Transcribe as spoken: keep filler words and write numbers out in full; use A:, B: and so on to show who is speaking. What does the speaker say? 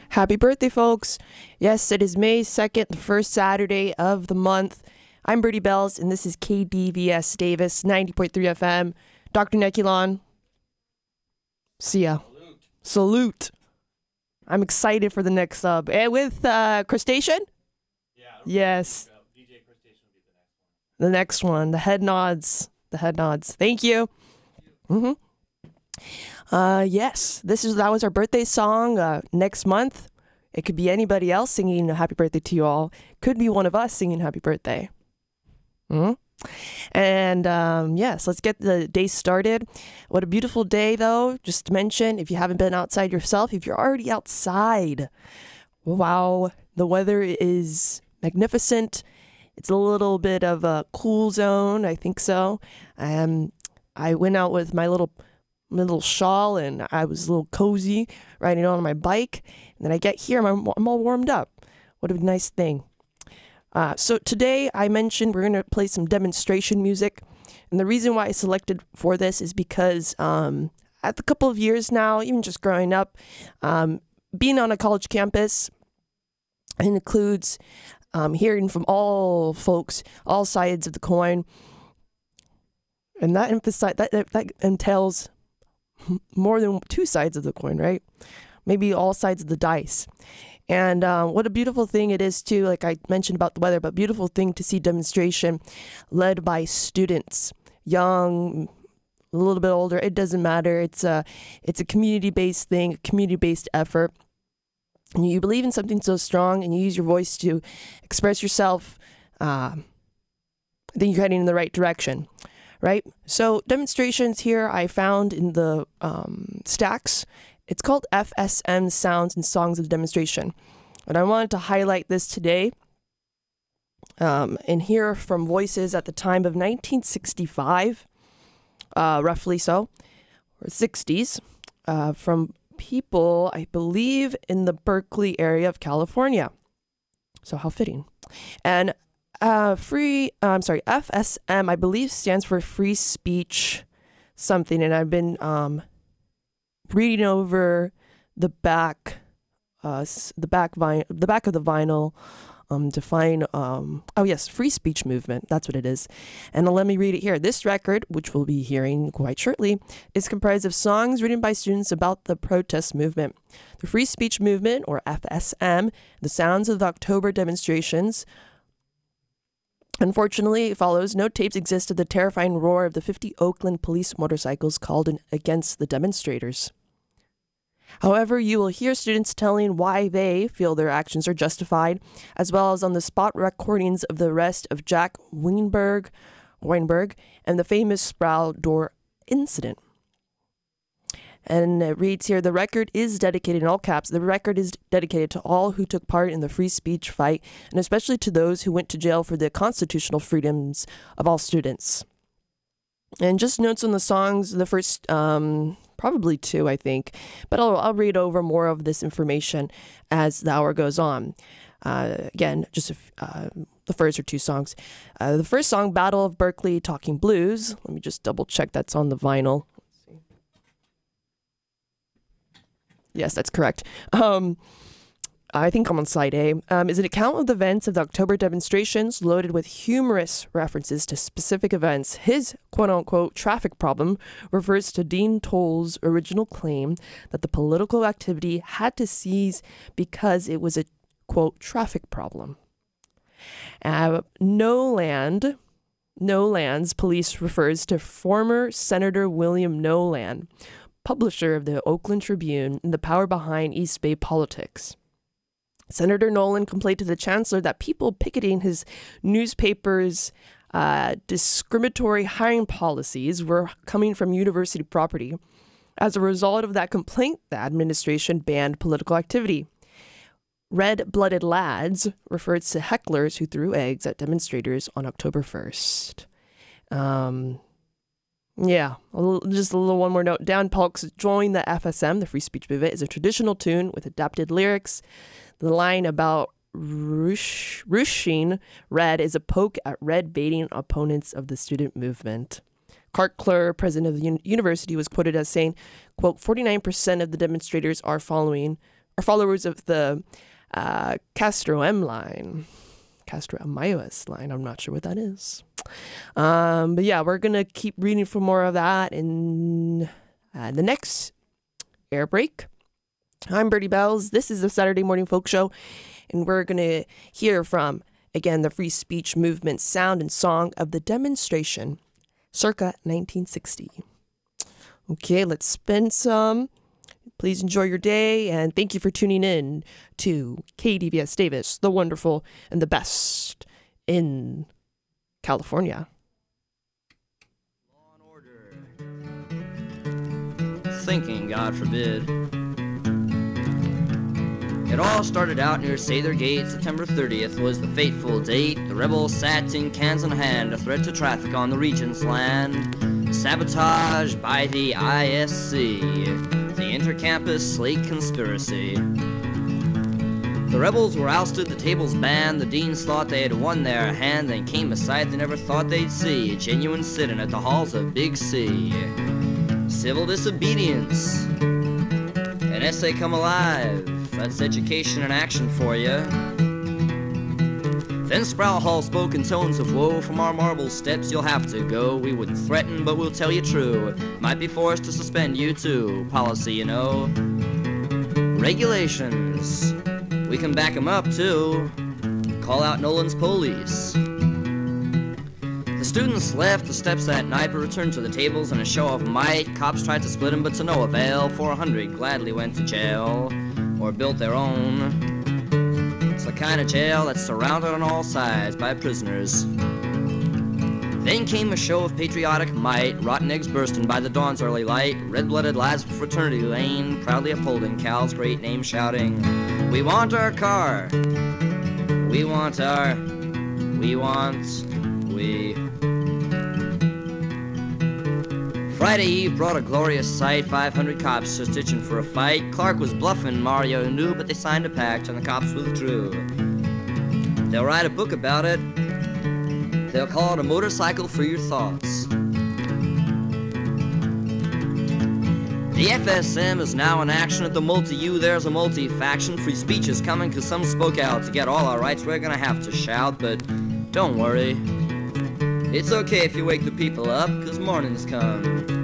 A: Happy birthday, folks. Yes, it is May second, the first Saturday of the month. I'm Birdie Bells, and this is K D V S Davis, ninety point three F M. Doctor Nekulon, see ya. Salute. Salute. I'm excited for the next sub. And with uh, Crustacean?
B: Yeah.
A: Yes.
B: D J Crustacean will be the next one.
A: The next one. The head nods. The head nods. Thank you. Mm-hmm. Uh, yes, this is that was our birthday song. Uh, next month, it could be anybody else singing a happy birthday to you all. Could be one of us singing happy birthday. Hmm. And um, yes, let's get the day started. What a beautiful day, though. Just to mention, if you haven't been outside yourself, if you're already outside, wow, the weather is magnificent. It's a little bit of a cool zone, I think so. Um, I went out with my little my little shawl and I was a little cozy riding on my bike. And then I get here, I'm, I'm all warmed up. What a nice thing. Uh, so today I mentioned we're going to play some demonstration music. And the reason why I selected for this is because um, at a couple of years now, even just growing up, um, being on a college campus includes um, hearing from all folks, all sides of the coin. And that emphasize that, that, that entails more than two sides of the coin, right? Maybe all sides of the dice. And uh, what a beautiful thing it is, too, like I mentioned about the weather, but beautiful thing to see demonstration led by students, young, a little bit older. It doesn't matter. It's a, it's a community-based thing, a community-based effort. And you believe in something so strong and you use your voice to express yourself, uh, I think you're heading in the right direction. Right? So demonstrations here I found in the um, stacks. It's called F S M Sounds and Songs of Demonstration. And I wanted to highlight this today um, and hear from voices at the time of nineteen sixty-five, uh, roughly so, or sixties, uh, from people, I believe, in the Berkeley area of California. So how fitting. And Uh, free, uh, I'm sorry, F S M, I believe stands for free speech something. And I've been um, reading over the back, uh, the back vine, the back of the vinyl um, to find, um, oh yes, free speech movement. That's what it is. And let me read it here. This record, which we'll be hearing quite shortly, is comprised of songs written by students about the protest movement. The free speech movement, or F S M, the sounds of the October demonstrations. Unfortunately, it follows, no tapes exist of the terrifying roar of the fifty Oakland police motorcycles called in against the demonstrators. However, you will hear students telling why they feel their actions are justified, as well as on the spot recordings of the arrest of Jack Weinberg, Weinberg and the famous Sproul Door incident. And it reads here, the record is dedicated in all caps. The record is dedicated to all who took part in the free speech fight, and especially to those who went to jail for the constitutional freedoms of all students. And just notes on the songs, the first, um, probably two, I think. But I'll, I'll read over more of this information as the hour goes on. Uh, again, just uh, the first or two songs. Uh, the first song, Battle of Berkeley, Talking Blues. Let me just double check that's on the vinyl. Yes, that's correct. Um, I think I'm on side A. Um, is an account of the events of the October demonstrations loaded with humorous references to specific events. His quote-unquote traffic problem refers to Dean Toll's original claim that the political activity had to cease because it was a, quote, traffic problem. Uh, Noland, Noland's police refers to former Senator William Noland, publisher of the Oakland Tribune and the power behind East Bay politics. Senator Noland complained to the chancellor that people picketing his newspaper's uh, discriminatory hiring policies were coming from university property. As a result of that complaint, the administration banned political activity. Red-blooded lads refers to hecklers who threw eggs at demonstrators on October first. Um... Yeah, a little, just a little one more note. Down Polk's Join the F S M, the free speech movement, is a traditional tune with adapted lyrics. The line about rush, rushing red is a poke at red baiting opponents of the student movement. Clark Clure, president of the un- university, was quoted as saying, quote, forty-nine percent of the demonstrators are following are followers of the uh, Castro M line. Castro Amayos line. I'm not sure what that is. Um, but yeah, we're going to keep reading for more of that in uh, the next air break. I'm Birdie Bells. This is the Saturday Morning Folk Show, and we're going to hear from, again, the free speech movement sound and song of the demonstration circa nineteen sixty. Okay, let's spin some. Please enjoy your day, and thank you for tuning in to K D V S Davis, the wonderful and the best in California.
C: Law and order. Thinking, God forbid. It all started out near Sather Gate. September thirtieth was the fateful date. The rebels sat in cans in hand, a threat to traffic on the Regent's land. Sabotage by the I S C, the Intercampus Slate Conspiracy. The rebels were ousted, the tables banned. The deans thought they had won their hand, then came a sight they never thought they'd see. A genuine sit-in at the halls of Big C. Civil disobedience, an essay come alive. That's education in action for you. Then Sproul Hall spoke in tones of woe. From our marble steps you'll have to go. We wouldn't threaten, but we'll tell you true. Might be forced to suspend you too. Policy, you know. Regulations, we can back 'em up too. Call out Nolan's police. The students left the steps that night, but returned to the tables in a show of might. Cops tried to split 'em, but to no avail. four hundred gladly went to jail, or built their own. It's the kind of jail that's surrounded on all sides by prisoners. Then came a show of patriotic might, rotten eggs bursting by the dawn's early light, red-blooded lads of Fraternity Lane, proudly upholding Cal's great name, shouting, "We want our car, we want our, we want, we..." Friday Eve brought a glorious sight, five hundred cops just itching for a fight. Clark was bluffing, Mario knew, but they signed a pact and the cops withdrew. They'll write a book about it. They'll call it A Motorcycle for Your Thoughts. The F S M is now in action. At the multi-U there's a multi-faction. Free speech is coming cause some spoke out. To get all our rights we're gonna have to shout, but don't worry, it's okay if you wake the people up, cause morning's come.